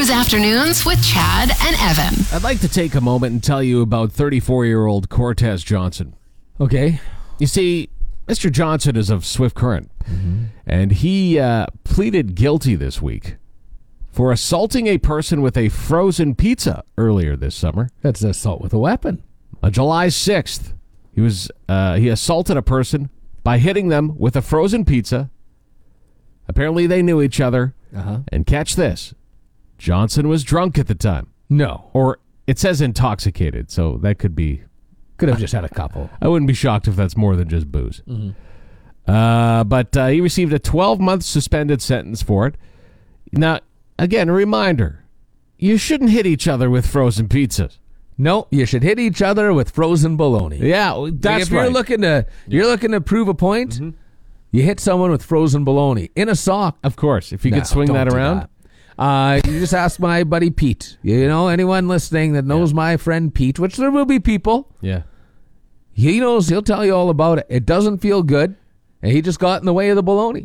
Cruise Afternoons with Chad and Evan. I'd like to take a moment and tell you about 34-year-old Cortez Johnson. Okay. You see, Mr. Johnson is of Swift Current, and he pleaded guilty this week for assaulting a person with a frozen pizza earlier this summer. That's assault with a weapon. On July 6th, he assaulted a person by hitting them with a frozen pizza. Apparently they knew each other. And catch this, Johnson was drunk at the time. No. Or it says intoxicated, so that could have just had a couple. I wouldn't be shocked if that's more than just booze. But he received a 12-month suspended sentence for it. Now, again, a reminder, you shouldn't hit each other with frozen pizzas. No, you should hit each other with frozen bologna. Yeah, that's if right. You're looking to prove a point, you hit someone with frozen bologna in a sock. Of course, if you could swing that around. You just ask my buddy Pete. You know, anyone listening that knows my friend Pete, which there will be people. Yeah. He knows, he'll tell you all about it. It doesn't feel good, and he just got in the way of the bologna.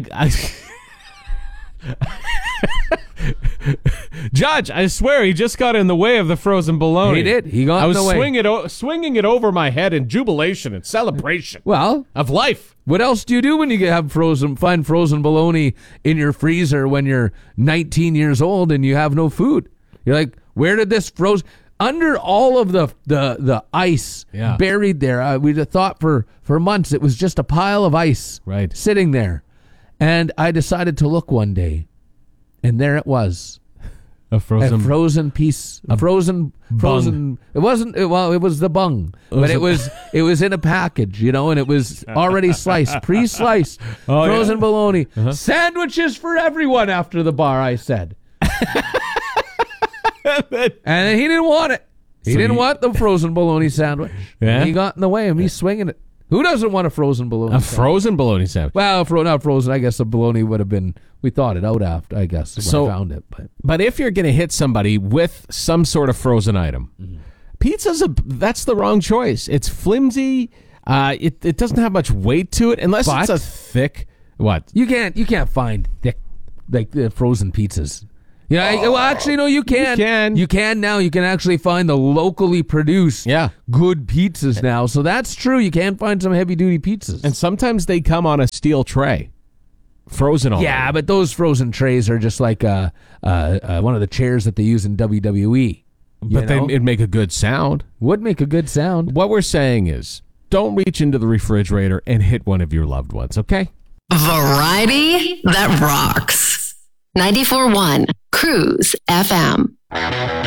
Judge, I swear he just got in the way of the frozen bologna. He did. He got in the way. I was swinging it over my head in jubilation and celebration. Well, of life. What else do you do when you find frozen bologna in your freezer when you're 19 years old and you have no food? You're like, where did this frozen... Under all of the ice buried there, we'd have thought for months it was just a pile of ice sitting there. And I decided to look one day, and there it was. A frozen piece. Frozen. It wasn't, it was the bung. But it was in a package, you know, and it was already sliced, pre-sliced, frozen bologna. Sandwiches for everyone after the bar, I said. And he didn't want it. He didn't want the frozen bologna sandwich. Yeah? He got in the way of me swinging it. Who doesn't want a frozen bologna sandwich? Frozen bologna sandwich. Well, not frozen. I guess the bologna would have been, we thought it out after, I guess, when I found it. But if you're going to hit somebody with some sort of frozen item, that's the wrong choice. It's flimsy. It doesn't have much weight to it unless it's a thick, what? You can't find thick, like the frozen pizzas. Yeah, well, actually, no, you can. You can now. You can actually find the locally produced good pizzas now. So that's true. You can find some heavy-duty pizzas. And sometimes they come on a steel tray, frozen already. Yeah, but those frozen trays are just like one of the chairs that they use in WWE. But it'd make a good sound. Would make a good sound. What we're saying is, don't reach into the refrigerator and hit one of your loved ones, okay? Variety that rocks. 94.1 Cruise FM.